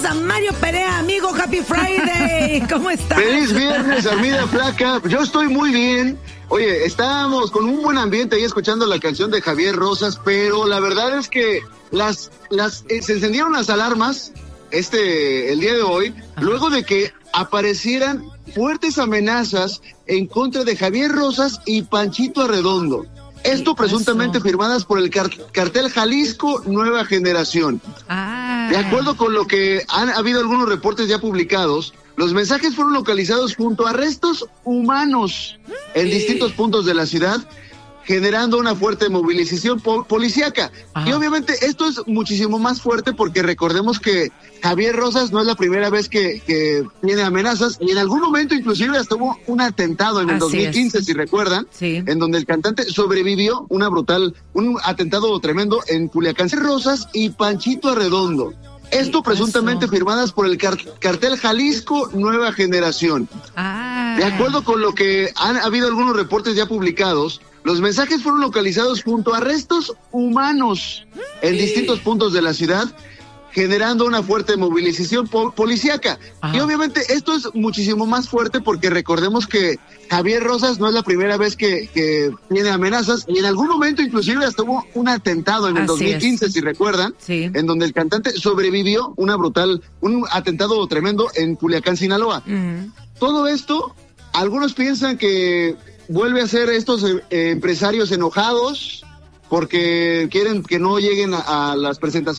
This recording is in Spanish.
A Mario Perea, amigo, Happy Friday. ¿Cómo estás? Feliz viernes, Armida Flaca. Yo estoy muy bien. Oye, estábamos con un buen ambiente ahí escuchando la canción de Javier Rosas, pero la verdad es que se encendieron las alarmas el día de hoy, luego de que aparecieran fuertes amenazas en contra de Javier Rosas y Panchito Arredondo. Esto presuntamente firmadas por el cartel Jalisco Nueva Generación. De acuerdo con lo que han habido algunos reportes ya publicados, los mensajes fueron localizados junto a restos humanos en distintos puntos de la ciudad, generando una fuerte movilización policíaca. Y obviamente esto es muchísimo más fuerte porque recordemos que Javier Rosas no es la primera vez que tiene amenazas, y en algún momento inclusive hasta hubo un atentado en el 2015, si recuerdan, en donde el cantante sobrevivió un atentado tremendo en Culiacán. Rosas y Panchito Arredondo. Esto presuntamente firmadas por el cartel Jalisco Nueva Generación. De acuerdo con lo que han habido algunos reportes ya publicados, los mensajes fueron localizados junto a restos humanos en distintos puntos de la ciudad, generando una fuerte movilización policíaca. Y obviamente esto es muchísimo más fuerte porque recordemos que Javier Rosas no es la primera vez que tiene amenazas, y en algún momento inclusive hasta hubo un atentado en el 2015, si recuerdan, en donde el cantante sobrevivió un atentado tremendo en Culiacán, Sinaloa. Todo esto, algunos piensan que vuelve a ser estos empresarios enojados porque quieren que no lleguen a las presentaciones